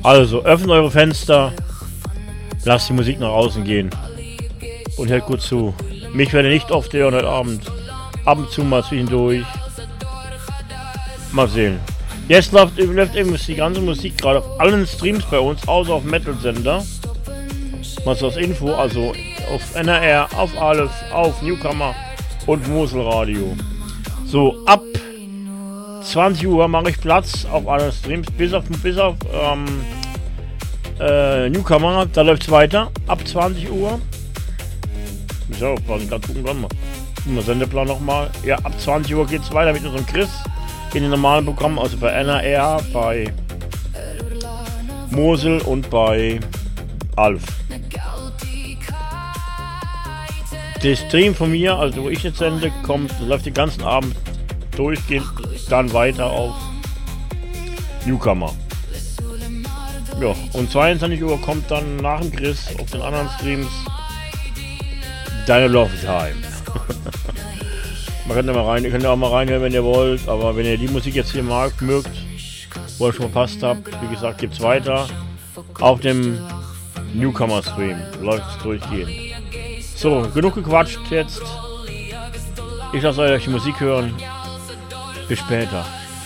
Also, öffnet eure Fenster, lasst die Musik nach außen gehen und hört gut zu. Mich werde nicht oft hören heute Abend. Ab und zu mal zwischendurch. Mal sehen. Jetzt läuft eben die ganze Musik gerade auf allen Streams bei uns, außer auf Metal-Sender. Mal so als Info, also auf NRR, auf Aleph, auf Newcomer und Moselradio. So, ab 20 Uhr mache ich Platz auf allen Streams, bis auf Newcomer, da läuft es weiter, ab 20 Uhr. Muss ja aufpassen, gerade gucken wir mal. Sendeplan nochmal. Ja, ab 20 Uhr geht es weiter mit unserem Chris in den normalen Programmen, also bei NRR, bei Mosel und bei Alf. Der Stream von mir, also wo ich jetzt sende, läuft den ganzen Abend durchgehend, dann weiter auf Newcomer. Ja, und 22 Uhr kommt dann nach dem Chris auf den anderen Streams Deine Love Time. Ihr könnt ja auch mal reinhören, wenn ihr wollt, aber wenn ihr die Musik jetzt hier mögt, wo ihr schon verpasst habt, wie gesagt, gibt's weiter auf dem Newcomer Stream. Läuft es durchgehend. So, genug gequatscht jetzt. Ich lasse euch die Musik hören. Bis später.